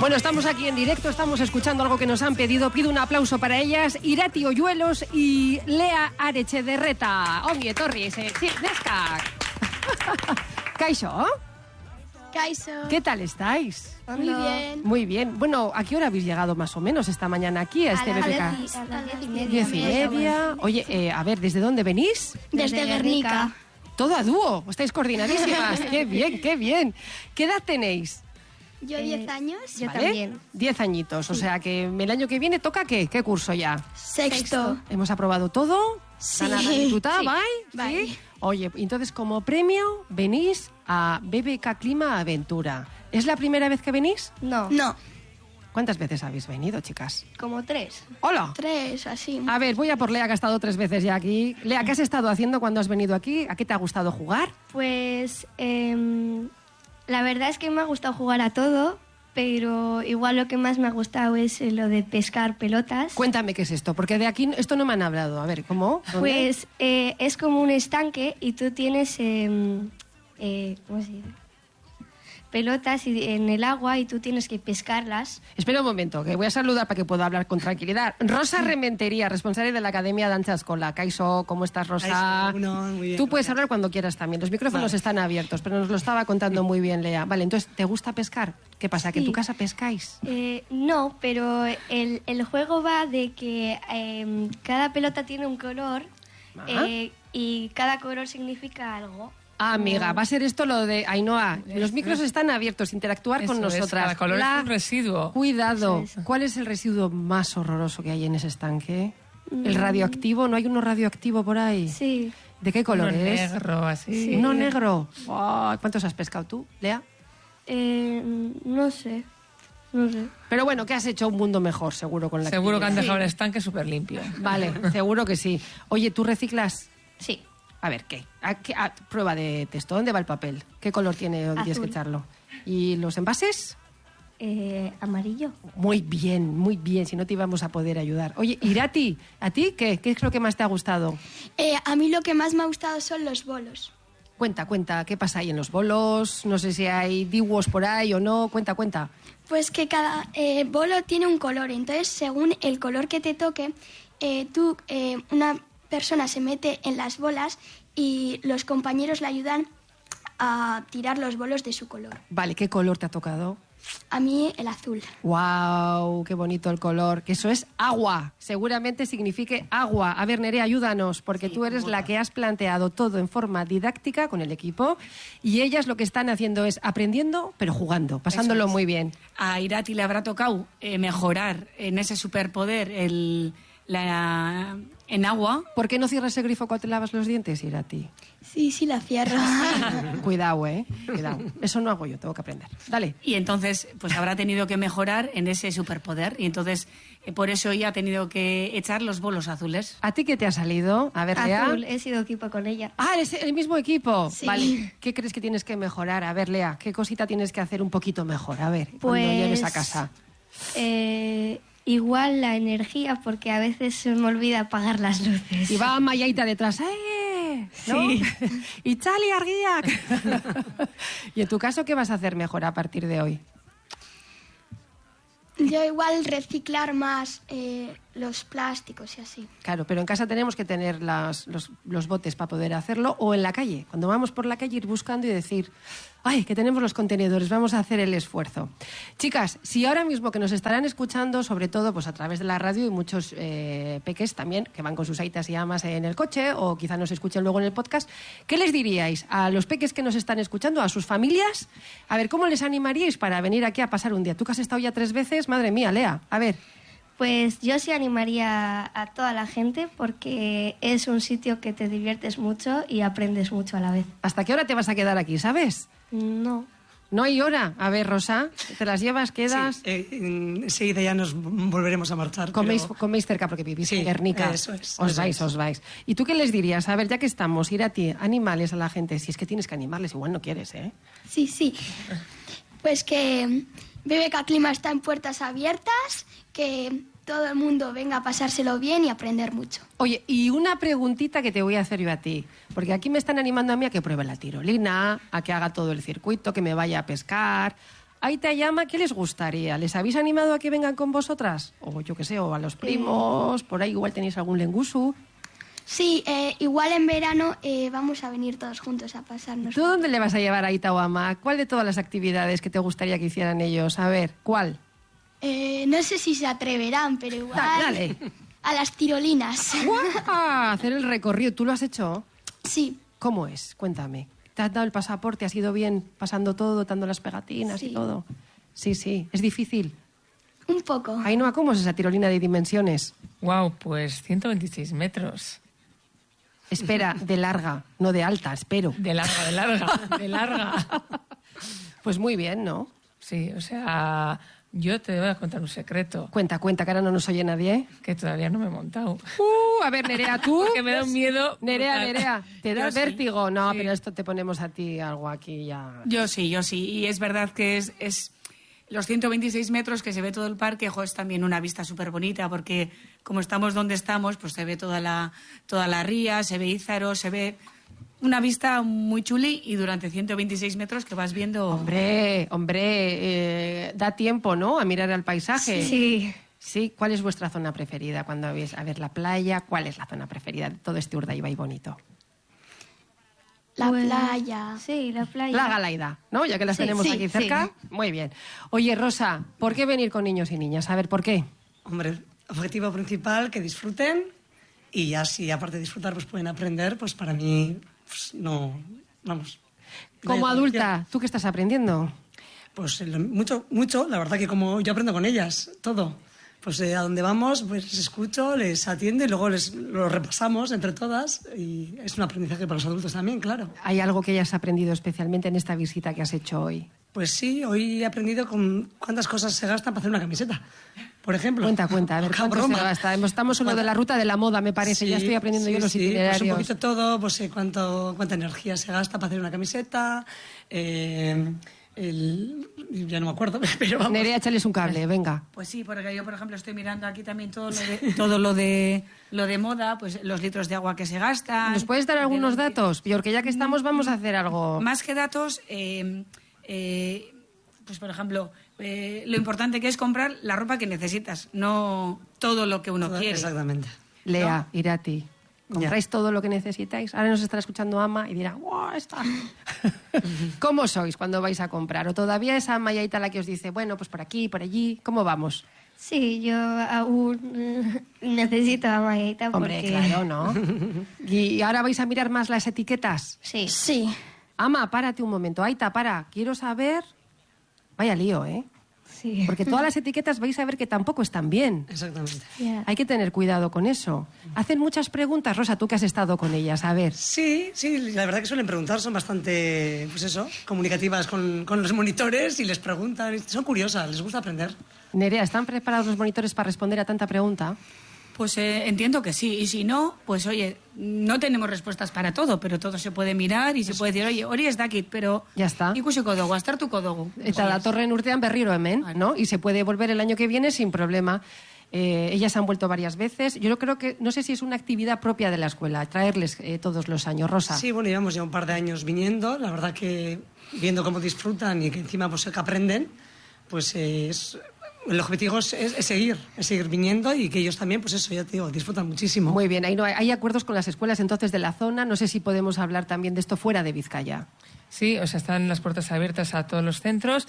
Bueno, estamos aquí en directo, estamos escuchando algo que nos han pedido. Pido un aplauso para ellas. Irati Oyuelos y Lea Arechederreta. Ongi etorri, neskak. Kaixo. Kaixo. ¿Qué tal estáis? Muy bien. Muy bien. Bueno, ¿a qué hora habéis llegado más o menos esta mañana aquí a este BBK? A las 10:30. 10:30. Oye, a ver, ¿desde dónde venís? Desde Guernica. Todo a dúo, estáis coordinadísimas. Qué bien, qué bien. ¿Qué edad tenéis? Yo 10 años. Yo también. 10 añitos, o sea que el año que viene toca ¿qué? ¿Qué curso ya? Sexto. ¿Hemos aprobado todo? Sí. ¿Bye? ¿Sí? Oye, entonces como premio venís a BBK Clima Aventura. ¿Es la primera vez que venís? No. ¿Cuántas veces habéis venido, chicas? Como 3. ¡Hola! 3, así. A ver, voy a por Lea, que ha estado 3 veces ya aquí. Lea, ¿qué has estado haciendo cuando has venido aquí? ¿A qué te ha gustado jugar? Pues la verdad es que me ha gustado jugar a todo, pero igual lo que más me ha gustado es lo de pescar pelotas. Cuéntame qué es esto, porque de aquí esto no me han hablado. A ver, ¿cómo? ¿Dónde? Pues es como un estanque y tú tienes ¿cómo se dice? Pelotas en el agua y tú tienes que pescarlas. Espera un momento, que voy a saludar para que pueda hablar con tranquilidad. Rosa Rementería, responsable de la Academia Danza Escola. Kaixo, ¿cómo estás, Rosa? Muy bien. Tú puedes hablar cuando quieras también. Los micrófonos están abiertos, pero nos lo estaba contando muy bien Lea. Vale, entonces, ¿te gusta pescar? ¿Qué pasa, que en tu casa pescáis? No, pero el juego va de que cada pelota tiene un color y cada color significa algo. Ah, amiga, va a ser esto lo de Ainhoa. Los micros están abiertos, interactuar con nosotras. Cada color es un residuo. Cuidado. Eso es. ¿Cuál es el residuo más horroroso que hay en ese estanque? ¿El radioactivo? ¿No hay uno radioactivo por ahí? Sí. ¿De qué color Uno es? negro, así. Sí. Uno negro. Oh, ¿cuántos has pescado tú, Lea? No sé. Pero bueno, que has hecho un mundo mejor, seguro, con la Seguro que han actividad. dejado el estanque súper limpio. Vale, seguro que sí. Oye, ¿tú reciclas? Sí. A ver, ¿qué? Prueba de texto. ¿Dónde va el papel? ¿Qué color tiene? ¿Dónde tienes que Azul. echarlo? ¿Y los envases? Amarillo. Muy bien, muy bien. Si no te íbamos a poder ayudar. Oye, Irati, ¿a ti qué? ¿Qué es lo que más te ha gustado? A mí lo que más me ha gustado son los bolos. Cuenta, ¿qué pasa ahí en los bolos? No sé si hay dibuos por ahí o no. Cuenta. Pues que cada bolo tiene un color. Entonces, según el color que te toque, una persona se mete en las bolas y los compañeros le ayudan a tirar los bolos de su color. Vale, ¿qué color te ha tocado? A mí el azul. ¡Wow! ¡Qué bonito el color! Que eso es agua. Seguramente signifique agua. A ver, Nerea, ayúdanos, porque tú eres la que has planteado todo en forma didáctica con el equipo y ellas lo que están haciendo es aprendiendo, pero jugando, pasándolo muy bien. A Irati le habrá tocado mejorar en ese superpoder en agua. ¿Por qué no cierras el grifo cuando te lavas los dientes, Irati? Sí, la cierro. Cuidado, cuidado. Eso no hago yo, tengo que aprender. Dale. Y entonces pues habrá tenido que mejorar en ese superpoder y entonces por eso ella ha tenido que echar los bolos azules. ¿A ti qué te ha salido? A ver, Lea. Azul, he sido equipo con ella. Ah, eres el mismo equipo. Sí. Vale. ¿Qué crees que tienes que mejorar? A ver, Lea, ¿qué cosita tienes que hacer un poquito mejor? A ver, cuando llegues a casa. Igual la energía, porque a veces se me olvida apagar las luces. Y va Mayaita detrás, ¿no? Sí. Y Chali Arguiak. ¿Y en tu caso qué vas a hacer mejor a partir de hoy? Yo igual reciclar más los plásticos y así. Claro, pero en casa tenemos que tener los botes para poder hacerlo, o en la calle. Cuando vamos por la calle ir buscando y decir, ¡ay, que tenemos los contenedores! Vamos a hacer el esfuerzo. Chicas, si ahora mismo que nos estarán escuchando, sobre todo pues a través de la radio y muchos peques también, que van con sus aitas y amas en el coche, o quizá nos escuchen luego en el podcast, ¿qué les diríais a los peques que nos están escuchando, a sus familias? A ver, ¿cómo les animaríais para venir aquí a pasar un día? Tú que has estado ya 3 veces, madre mía, Lea, a ver. Pues yo sí animaría a toda la gente porque es un sitio que te diviertes mucho y aprendes mucho a la vez. ¿Hasta qué hora te vas a quedar aquí, sabes? No. No hay hora. A ver, Rosa, ¿te las llevas, quedas? Sí, enseguida ya nos volveremos a marchar. Coméis cerca porque vivís en Guernica. Eso es. Os vais. ¿Y tú qué les dirías? A ver, ya que estamos, Irati, animales a la gente. Si es que tienes que animarles, igual no quieres, ¿eh? Sí. Pues que BBK Clima está en puertas abiertas, que todo el mundo venga a pasárselo bien y aprender mucho. Oye, y una preguntita que te voy a hacer yo a ti, porque aquí me están animando a mí a que pruebe la tirolina, a que haga todo el circuito, que me vaya a pescar. Aita y Ama, ¿qué les gustaría? ¿Les habéis animado a que vengan con vosotras? O yo qué sé, o a los primos, por ahí igual tenéis algún lengusu. Sí, igual en verano vamos a venir todos juntos a pasarnos. ¿Tú dónde le vas a llevar a Aita o Ama? ¿Cuál de todas las actividades que te gustaría que hicieran ellos? A ver, ¿cuál? No sé si se atreverán, pero igual Dale. a las tirolinas. ¡Guau! Hacer el recorrido. ¿Tú lo has hecho? Sí, ¿Cómo es? Cuéntame. ¿Te has dado el pasaporte? ¿Has ido bien pasando todo, dando las pegatinas y Sí. todo? Sí. ¿Es difícil? un poco. Ainhoa, ¿cómo es esa tirolina de dimensiones? Wow, pues 126 metros. Espera, de larga, no de alta, espero. De larga. Pues muy bien, ¿no? Sí, o sea, yo te voy a contar un secreto Cuenta, que ahora no nos oye nadie. que todavía no me he montado. A ver, Nerea, ¿tú? Que me da un miedo. Nerea, brutal. ¿te da Yo sí. vértigo? No, Sí. pero esto te ponemos a ti algo aquí ya. Yo sí. Y es verdad que es los 126 metros que se ve todo el parque, es también una vista súper bonita, porque como estamos donde estamos, pues se ve toda la ría, se ve Ízaro, se ve una vista muy chuli, y durante 126 metros que vas viendo... Hombre, da tiempo, ¿no?, a mirar al paisaje. Sí. Sí, ¿cuál es vuestra zona preferida cuando vais a ver la playa? ¿Cuál es la zona preferida de todo este Urdaibai bonito? La Bueno, playa. Sí, la playa. La Galaida, ¿no? Ya que las Sí, tenemos sí, aquí cerca. sí. Muy bien. Oye, Rosa, ¿por qué venir con niños y niñas? A ver, ¿por qué? Hombre, objetivo principal, que disfruten, y ya si aparte de disfrutar pues pueden aprender, pues para mí pues, no, vamos. Como no hay adulta, ¿tú qué estás aprendiendo? Pues mucho, la verdad que como yo aprendo con ellas, todo. Pues a donde vamos, pues les escucho, les atiendo y luego lo repasamos entre todas, y es un aprendizaje para los adultos también, claro. ¿Hay algo que hayas aprendido especialmente en esta visita que has hecho hoy? Pues sí, hoy he aprendido con cuántas cosas se gastan para hacer una camiseta, por ejemplo. Cuenta, a ver, Poca ¿cuánto se broma. gasta? Estamos en lo de la ruta de la moda, me parece, ya Sí, estoy aprendiendo yo los sí, itinerarios. Pues un poquito todo, pues cuánta energía se gasta para hacer una camiseta, ya no me acuerdo, pero vamos. Nerea, échales un cable, venga. Pues sí, porque yo, por ejemplo, estoy mirando aquí también todo lo de moda, pues los litros de agua que se gastan. ¿Nos puedes dar algunos datos? Porque ya que estamos vamos a hacer algo. Más que datos, pues por ejemplo, lo importante que es comprar la ropa que necesitas, no todo lo que uno quiere. Exactamente. Lea, Irati, ¿compráis todo lo que necesitáis? Ahora nos estará escuchando Ama y dirá, ¡wow! Está. ¿Cómo sois cuando vais a comprar? ¿O todavía es Ama y Aita la que os dice, bueno, pues por aquí, por allí? ¿Cómo vamos? Sí, yo aún necesito a Maguita porque... Hombre, claro, ¿no? ¿Y ahora vais a mirar más las etiquetas? Sí. Sí. Ama, párate un momento. Aita, quiero saber... Vaya lío, ¿eh? Sí. Porque todas las etiquetas vais a ver que tampoco están bien. Exactamente. Ya. Hay que tener cuidado con eso. Hacen muchas preguntas, Rosa, tú que has estado con ellas, a ver. Sí, la verdad que suelen preguntar, son bastante, pues eso, comunicativas con los monitores y les preguntan, son curiosas, les gusta aprender. Nerea, ¿están preparados los monitores para responder a tanta pregunta? Pues entiendo que sí, y si no, pues oye, no tenemos respuestas para todo, pero todo se puede mirar y se puede decir, oye, hori ez dakit, pero... Ya está. Ikusiko dugu, aztertuko dugu. Eta datorren urtean berriro hemen, ¿no? Y se puede volver el año que viene sin problema. Ellas han vuelto varias veces. Yo creo que, no sé si es una actividad propia de la escuela, traerles todos los años. Rosa. Sí, bueno, llevamos ya un par de años viniendo, la verdad que viendo cómo disfrutan y que encima pues que aprenden, pues el objetivo es seguir viniendo y que ellos también, pues eso, ya te digo, disfrutan muchísimo. Muy bien, ahí no hay acuerdos con las escuelas entonces de la zona. No sé si podemos hablar también de esto fuera de Vizcaya. Sí, o sea, están las puertas abiertas a todos los centros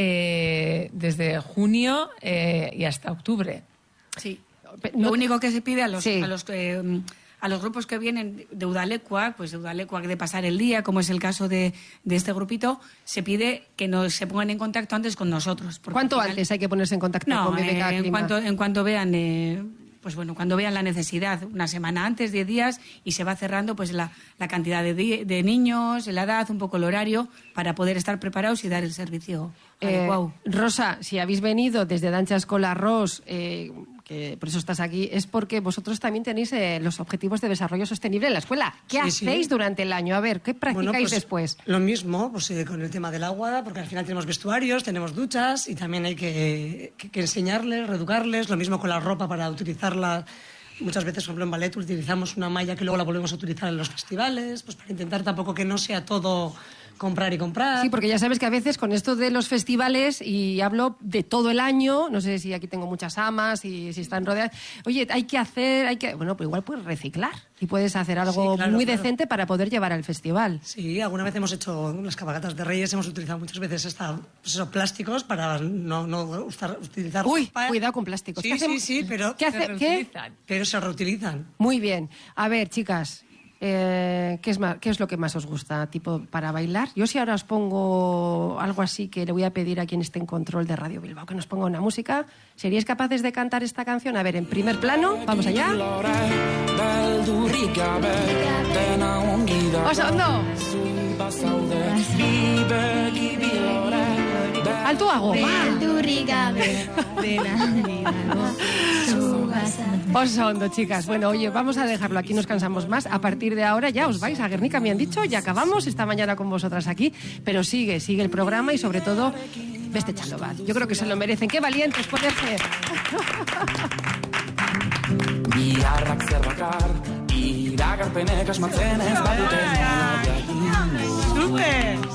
desde junio y hasta octubre. Sí. No- Lo único que se pide a los, Sí. a los grupos que vienen de Udalecuac, pues de Udalecuac de pasar el día, como es el caso de este grupito, se pide que se pongan en contacto antes con nosotros. porque ¿Cuánto al final- antes hay que ponerse en contacto No, con BBK en Clima? cuanto vean... pues bueno, cuando vean la necesidad, una semana antes, 10 días, y se va cerrando pues la cantidad de niños, la edad, un poco el horario, para poder estar preparados y dar el servicio adecuado. Rosa, si habéis venido desde Dancha Escola Ros, que por eso estás aquí, es porque vosotros también tenéis los objetivos de desarrollo sostenible en la escuela. ¿Qué Sí, sí. hacéis durante el año? A ver, ¿qué practicáis Bueno, pues, después? Lo mismo, pues con el tema del agua, porque al final tenemos vestuarios, tenemos duchas y también hay que enseñarles, reeducarles, lo mismo con la ropa para utilizarla. Muchas veces, por ejemplo, en ballet utilizamos una malla que luego la volvemos a utilizar en los festivales, pues para intentar tampoco que no sea todo comprar y comprar. Sí, porque ya sabes que a veces con esto de los festivales, y hablo de todo el año, no sé si aquí tengo muchas amas y si están rodeadas, oye, bueno, pues igual puedes reciclar y puedes hacer algo muy decente para poder llevar al festival. Sí, alguna vez hemos hecho las cabalgatas de Reyes, hemos utilizado muchas veces esos plásticos para no utilizar. Uy, cuidado con plásticos. Sí, pero pero se reutilizan. Muy bien. A ver, chicas, ¿qué es lo que más os gusta, tipo, para bailar? Yo si ahora os pongo algo así, que le voy a pedir a quien esté en control de Radio Bilbao que nos ponga una música, ¿seríais capaces de cantar esta canción? A ver, en primer plano, vamos allá. Oso ondo! Altuago! Oso ondo, chicas. Bueno, oye, vamos a dejarlo aquí, nos cansamos más. A partir de ahora ya os vais a Guernica, me han dicho, ya acabamos esta mañana con vosotras aquí, pero sigue el programa y sobre todo, Beste Txalo Bat. Yo creo que se lo merecen. ¡Qué valientes ponerse! Biharrak zer bakar, iragarpenek asmatzen ez badute. ¡Súper!